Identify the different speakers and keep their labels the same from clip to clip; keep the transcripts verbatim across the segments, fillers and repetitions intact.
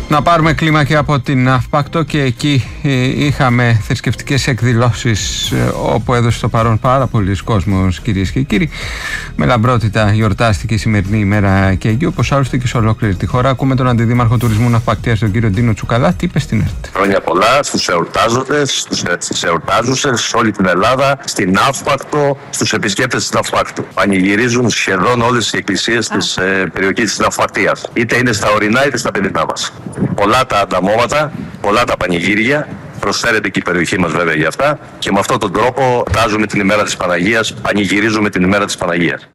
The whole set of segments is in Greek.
Speaker 1: Να πάρουμε κλίμα και από την Ναύπακτο, και εκεί είχαμε θρησκευτικές εκδηλώσεις όπου έδωσε το παρόν πάρα πολλοί κόσμος, κυρίες και κύριοι. Με λαμπρότητα γιορτάστηκε η σημερινή ημέρα και εκεί, όπως άλλωστε και σε ολόκληρη τη χώρα. Ακούμε τον Αντιδήμαρχο Τουρισμού Ναυπακτίας, τον κύριο Ντίνο Τσουκαλά, τι είπε στην ΕΡΤ.
Speaker 2: Χρόνια πολλά στους εορτάζοντες, στους εορτάζουσες, σε όλη την Ελλάδα, στην Ναύπακτο, στους επισκέπτες της Ναυπάκτου. Πανηγυρίζουν σχεδόν όλες οι εκκλησίες της ε, περιοχής της Ναυπακτίας. Είτε είναι στα ορεινά είτε στα παιδινά μας. Πολλά τα ανταμώματα, πολλά τα πανηγύρια, προσφέρεται και η περιοχή μας βέβαια για αυτά, και με αυτόν τον τρόπο τάζουμε την ημέρα της Παναγίας, πανηγυρίζουμε την ημέρα της Παναγίας.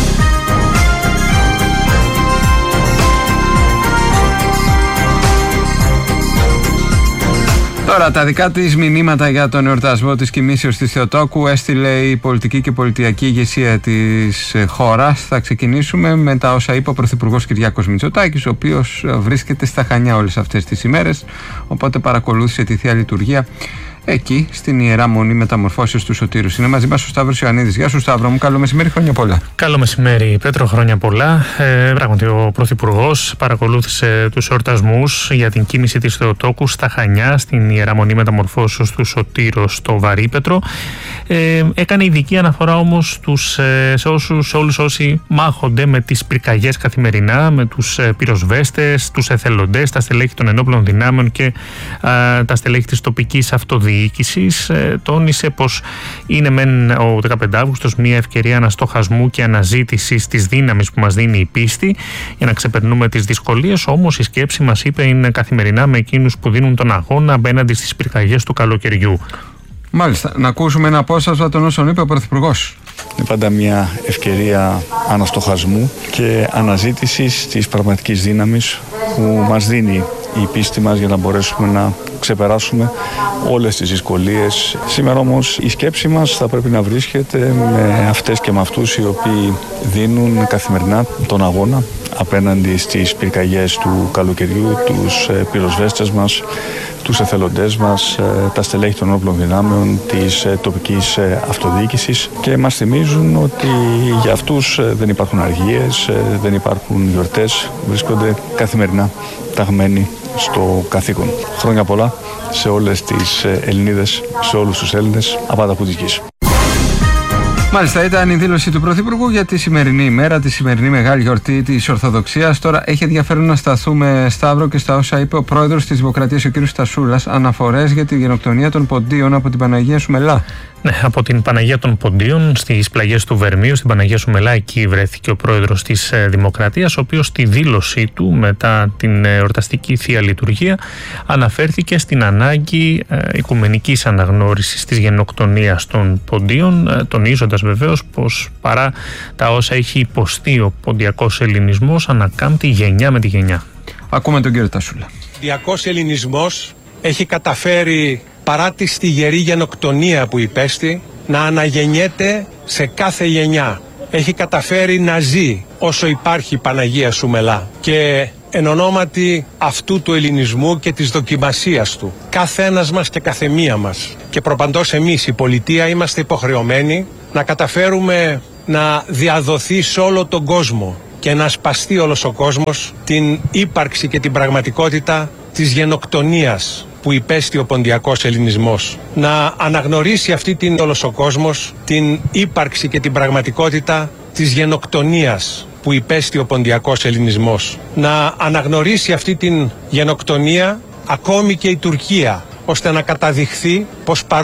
Speaker 1: Τώρα, τα δικά της μηνύματα για τον εορτασμό της κοιμήσεως της Θεοτόκου έστειλε η πολιτική και πολιτιακή ηγεσία της χώρας. Θα ξεκινήσουμε με τα όσα είπε ο Πρωθυπουργός Κυριάκος Μητσοτάκης, ο οποίος βρίσκεται στα Χανιά όλες αυτές τις ημέρες, οπότε παρακολούθησε τη Θεία Λειτουργία εκεί, στην Ιερά Μονή Μεταμορφώσεως του Σωτήρου. Είναι μαζί μας ο Σταύρος Ιωαννίδης. Γεια σου, Σταύρο μου, καλό μεσημέρι, χρόνια πολλά.
Speaker 3: Καλό μεσημέρι, Πέτρο, χρόνια πολλά. Ε, πράγματι, ο Πρωθυπουργός παρακολούθησε τους εορτασμούς για την κοίμηση της Θεοτόκου στα Χανιά, στην Ιερά Μονή Μεταμορφώσεως του Σωτήρου στο Βαρύπετρο. Ε, έκανε ειδική αναφορά όμως τους, ε, σε, όσους, σε όλους όσοι μάχονται με τις πυρκαγιές καθημερινά, με τους ε, πυροσβέστες, τους εθελοντές, τα στελέχη των ενόπλων δυνάμεων και ε, τα στελέχη της τοπικής αυτοδιοίκησης. Ε, τόνισε πως είναι μεν ο δεκαπέντε Αυγούστος μια ευκαιρία αναστοχασμού και αναζήτησης της δύναμης που μας δίνει η πίστη για να ξεπερνούμε τις δυσκολίες, όμως η σκέψη μας, είπε, είναι καθημερινά με εκείνους που δίνουν τον αγώνα απέναντι στις πυρκαγιές του καλοκαιριού.
Speaker 1: Μάλιστα, να ακούσουμε ένα απόσπασμα των όσων είπε ο Πρωθυπουργός.
Speaker 4: Είναι πάντα μια ευκαιρία αναστοχασμού και αναζήτησης της πραγματικής δύναμης που μας δίνει η πίστη μας για να μπορέσουμε να ξεπεράσουμε όλες τις δυσκολίες. Σήμερα όμως η σκέψη μας θα πρέπει να βρίσκεται με αυτές και με αυτούς οι οποίοι δίνουν καθημερινά τον αγώνα απέναντι στις πυρκαγιές του καλοκαιριού, τους πυροσβέστες μας, τους εθελοντές μας, τα στελέχη των ενόπλων δυνάμεων, της τοπικής αυτοδιοίκησης, και μας θυμίζουν ότι για αυτούς δεν υπάρχουν αργίες, δεν υπάρχουν γιορτές, βρίσκονται καθημερινά ταγμένοι στο καθήκον. Χρόνια πολλά σε όλες τις Ελληνίδες, σε όλους τους Έλληνες, απάντα που της γης.
Speaker 1: Μάλιστα, ήταν η δήλωση του Πρωθυπουργού για τη σημερινή ημέρα, τη σημερινή μεγάλη γιορτή της Ορθοδοξίας. Τώρα έχει ενδιαφέρον να σταθούμε, Σταύρο, και στα όσα είπε ο πρόεδρος της Δημοκρατίας, ο κ. Στασούλας, αναφορές για τη γενοκτονία των Ποντίων από την Παναγία Σουμελά.
Speaker 3: Ναι, από την Παναγία των Ποντίων στις πλαγιές του Βερμίου, στην Παναγία Σουμελά, εκεί βρέθηκε ο πρόεδρος της Δημοκρατίας, ο οποίος στη δήλωσή του μετά την εορταστική Θεία Λειτουργία αναφέρθηκε στην ανάγκη ε, οικουμενικής αναγνώρισης της γενοκτονίας των Ποντίων, ε, τονίζοντας βεβαίως πως παρά τα όσα έχει υποστεί ο ποντιακός ελληνισμός, ανακάμπτει γενιά με τη γενιά.
Speaker 1: Ακούμε τον κύριο Στασούλα.
Speaker 5: Ο ποντιακός ελληνισμός έχει καταφέρει, παρά τη στιγερή γενοκτονία που υπέστη, να αναγεννιέται σε κάθε γενιά. Έχει καταφέρει να ζει όσο υπάρχει η Παναγία Σουμελά. Και εν ονόματι αυτού του ελληνισμού και της δοκιμασίας του, κάθε ένας μας και κάθε μία μας, και προπαντός εμείς η πολιτεία, είμαστε υποχρεωμένοι να καταφέρουμε να διαδοθεί σε όλο τον κόσμο και να σπαστεί όλος ο κόσμος την ύπαρξη και την πραγματικότητα της γενοκτονίας που υπέστη ο ποντιακός ελληνισμός. Να αναγνωρίσει αυτή την όλος ο κόσμος την ύπαρξη και την πραγματικότητα της γενοκτονίας που υπέστη ο ποντιακός ελληνισμός. Να αναγνωρίσει αυτή την γενοκτονία ακόμη και η Τουρκία, ώστε να καταδειχθεί πως παρόλο